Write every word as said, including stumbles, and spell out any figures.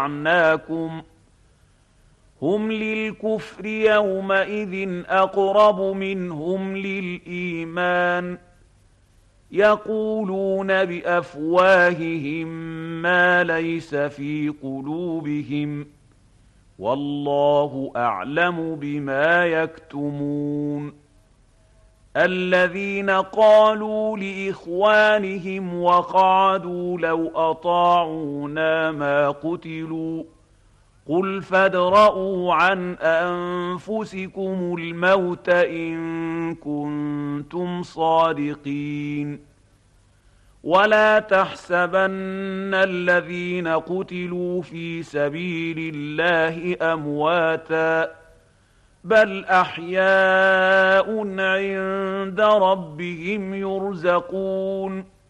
مَتَّعْنَاكُمْ هُمْ لِلْكُفْرِ يَوْمَئِذٍ أَقْرَبُ مِنْهُمْ لِلْإِيمَانِ يَقُولُونَ بِأَفْوَاهِهِم مَّا لَيْسَ فِي قُلُوبِهِمْ وَاللَّهُ أَعْلَمُ بِمَا يَكْتُمُونَ الَّذِينَ قَالُوا لِإِخْوَانِهِمْ وَقَعَدُوا لَوْ أَطَاعُونَا مَا قُتِلُوا قُلْ فَادْرَءُوا عَنْ أَنفُسِكُمُ الْمَوْتَ إِن كُنتُمْ صَادِقِينَ وَلَا تَحْسَبَنَّ الَّذِينَ قُتِلُوا فِي سَبِيلِ اللَّهِ أَمْوَاتًا بَلْ أَحْيَاءٌ عِندَ رَبِّهِمْ يُرْزَقُونَ